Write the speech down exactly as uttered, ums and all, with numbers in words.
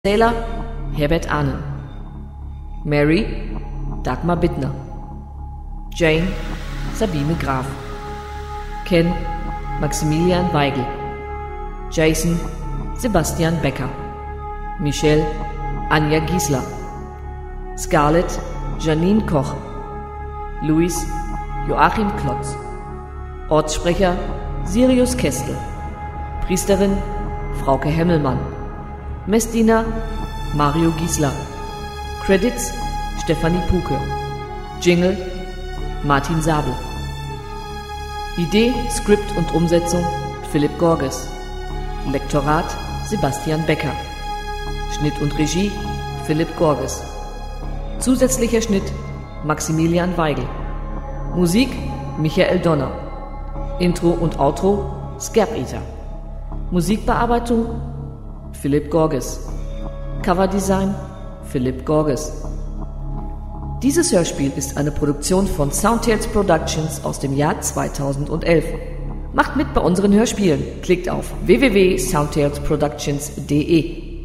Erzähler Herbert Ahnen. Mary Dagmar Bittner. Jane Sabine Graf. Ken Maximilian Weigel. Jason Sebastian Becker. Michelle Anja Giesler. Scarlett Janine Koch. Luis Joachim Klotz. Ortssprecher Sirius Kestel. Priesterin Frauke Hemmelmann. Messdiener Mario Giesler. Credits Stefanie Puke. Jingle Martin Sabel. Idee, Skript und Umsetzung Philipp Gorges. Lektorat Sebastian Becker. Schnitt und Regie Philipp Gorges. Zusätzlicher Schnitt Maximilian Weigel. Musik Michael Donner. Intro und Outro Scap Eater. Musikbearbeitung Philipp Gorges. Coverdesign Philipp Gorges. Dieses Hörspiel ist eine Produktion von Soundtales Productions aus dem Jahr zweitausendelf. Macht mit bei unseren Hörspielen. Klickt auf w w w punkt soundtales productions punkt d e.